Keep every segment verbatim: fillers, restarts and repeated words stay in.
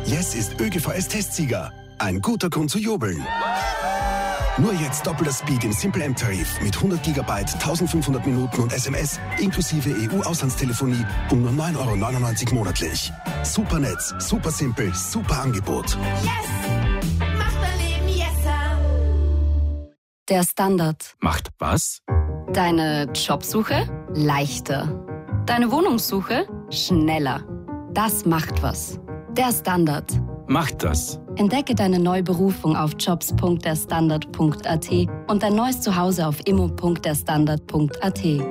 Yes ist ÖGVS-Testsieger. Ein guter Grund zu jubeln. Nur jetzt doppelter Speed im Simple M-Tarif mit hundert Gigabyte, eintausendfünfhundert Minuten und S M S inklusive E U-Auslandstelefonie um nur neun Euro neunundneunzig monatlich. Super Netz, super simpel, super Angebot. Yes! Macht dein Leben yesser! Der Standard. Macht was? Deine Jobsuche leichter. Deine Wohnungssuche schneller. Das macht was. Der Standard. Macht das. Entdecke deine neue Berufung auf jobs punkt der standard punkt a t und dein neues Zuhause auf immo punkt der standard punkt a t.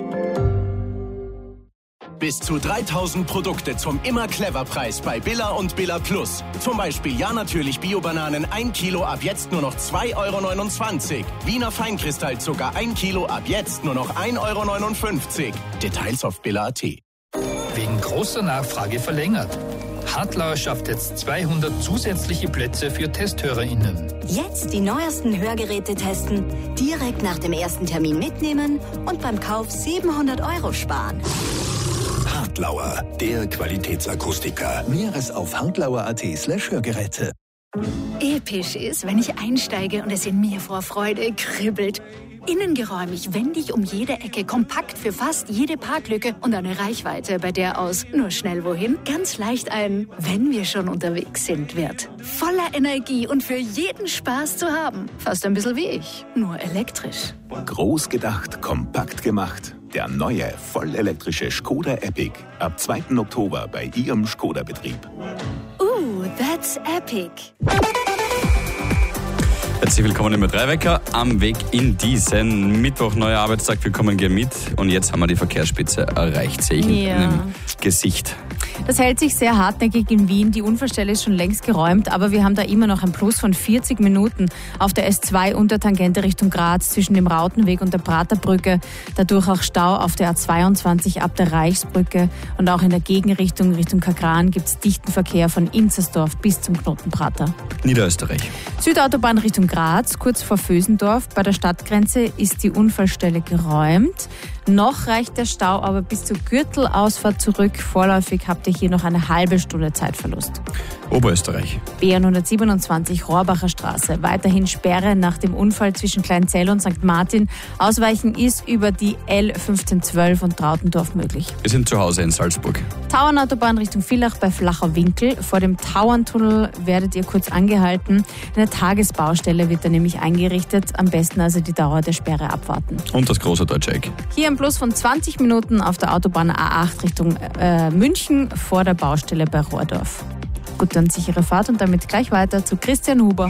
Bis zu dreitausend Produkte zum Immer-Clever-Preis bei Billa und Billa Plus. Zum Beispiel ja natürlich Bio-Bananen ein Kilo ab jetzt nur noch zwei Euro neunundzwanzig. Wiener Feinkristallzucker ein Kilo ab jetzt nur noch ein Euro neunundfünfzig. Details auf billa punkt a t. Wegen großer Nachfrage verlängert. Hartlauer schafft jetzt zweihundert zusätzliche Plätze für TesthörerInnen. Jetzt die neuesten Hörgeräte testen, direkt nach dem ersten Termin mitnehmen und beim Kauf siebenhundert Euro sparen. Hartlauer, der Qualitätsakustiker. Näheres auf hartlauer punkt a t slash Hörgeräte. Episch ist, wenn ich einsteige und es in mir vor Freude kribbelt. Innengeräumig, wendig um jede Ecke, kompakt für fast jede Parklücke und eine Reichweite, bei der aus nur schnell wohin ganz leicht ein wenn wir schon unterwegs sind wird. Voller Energie und für jeden Spaß zu haben. Fast ein bisschen wie ich, nur elektrisch. Groß gedacht, kompakt gemacht. Der neue, vollelektrische Skoda Epic. Ab zweiten Oktober bei Ihrem Skoda-Betrieb. Uh, that's epic. Herzlich willkommen im drei Wecker am Weg in diesen Mittwoch, neuer Arbeitstag. Willkommen, gehen mit. Und jetzt haben wir die Verkehrsspitze erreicht, sehe ich Ja. in dem Gesicht. Das hält sich sehr hartnäckig in Wien. Die Unfallstelle ist schon längst geräumt, aber wir haben da immer noch ein Plus von vierzig Minuten auf der S zwei Untertangente Richtung Graz zwischen dem Rautenweg und der Praterbrücke. Dadurch auch Stau auf der A zweiundzwanzig ab der Reichsbrücke. Und auch in der Gegenrichtung Richtung Kagran gibt es dichten Verkehr von Inzersdorf bis zum Knoten Prater. Niederösterreich. Südautobahn Richtung Graz, kurz vor Vösendorf. Bei der Stadtgrenze ist die Unfallstelle geräumt. Noch reicht der Stau aber bis zur Gürtelausfahrt zurück. Vorläufig habt ihr hier noch eine halbe Stunde Zeitverlust. Oberösterreich. B N hundertsiebenundzwanzig Rohrbacher Straße. Weiterhin Sperre nach dem Unfall zwischen Kleinzell und Sankt Martin. Ausweichen ist über die L fünfzehn zwölf und Trautendorf möglich. Wir sind zu Hause in Salzburg. Tauernautobahn Richtung Villach bei Flacher Winkel. Vor dem Tauerntunnel werdet ihr kurz angehalten. Eine Tagesbaustelle wird da nämlich eingerichtet. Am besten also die Dauer der Sperre abwarten. Und das große Deutsche Eck. Hier ein Plus von zwanzig Minuten auf der Autobahn A acht Richtung äh, München vor der Baustelle bei Rohrdorf. Gute und sichere Fahrt und damit gleich weiter zu Christian Huber.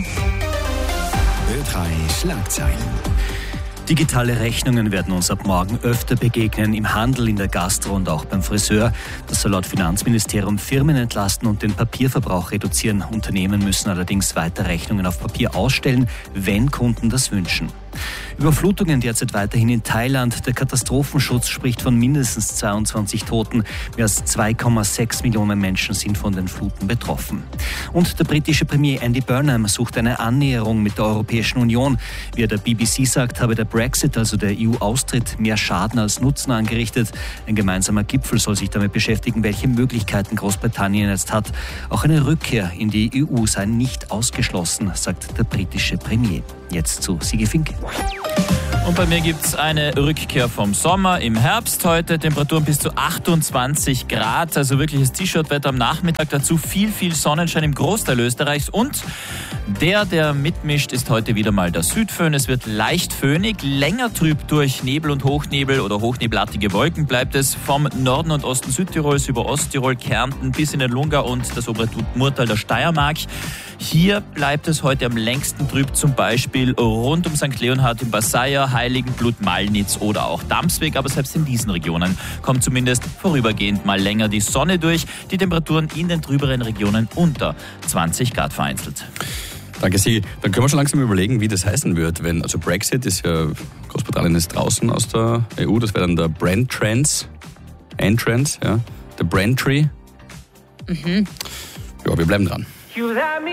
Ö drei Schlagzeilen. Digitale Rechnungen werden uns ab morgen öfter begegnen, im Handel, in der Gastro und auch beim Friseur. Das soll laut Finanzministerium Firmen entlasten und den Papierverbrauch reduzieren. Unternehmen müssen allerdings weiter Rechnungen auf Papier ausstellen, wenn Kunden das wünschen. Überflutungen derzeit weiterhin in Thailand. Der Katastrophenschutz spricht von mindestens zweiundzwanzig Toten. Mehr als zwei Komma sechs Millionen Menschen sind von den Fluten betroffen. Und der britische Premier Andy Burnham sucht eine Annäherung mit der Europäischen Union. Wie er der B B C sagt, habe der Brexit, also der E U-Austritt, mehr Schaden als Nutzen angerichtet. Ein gemeinsamer Gipfel soll sich damit beschäftigen, welche Möglichkeiten Großbritannien jetzt hat. Auch eine Rückkehr in die E U sei nicht ausgeschlossen, sagt der britische Premier. Jetzt zu Sigi Fink. Und bei mir gibt es eine Rückkehr vom Sommer im Herbst heute. Temperaturen bis zu achtundzwanzig Grad, also wirkliches T-Shirt-Wetter am Nachmittag. Dazu viel, viel Sonnenschein im Großteil Österreichs. Und der, der mitmischt, ist heute wieder mal der Südföhn. Es wird leicht föhnig, länger trüb durch Nebel und Hochnebel oder hochnebelartige Wolken bleibt es vom Norden und Osten Südtirols über Osttirol, Kärnten bis in den Lungau und das obere Murtal der Steiermark. Hier bleibt es heute am längsten trüb, zum Beispiel rund um Sankt Leonhard im Basaya, Heiligenblut, Malnitz oder auch Damsweg. Aber selbst in diesen Regionen kommt zumindest vorübergehend mal länger die Sonne durch. Die Temperaturen in den trüberen Regionen unter zwanzig Grad vereinzelt. Danke, Sigi. Dann können wir schon langsam überlegen, wie das heißen wird. Wenn, also Brexit ist ja, Großbritannien ist draußen aus der E U, das wäre dann der Brand Trends, Entrance, ja, der Braintree. Mhm. Ja, wir bleiben dran.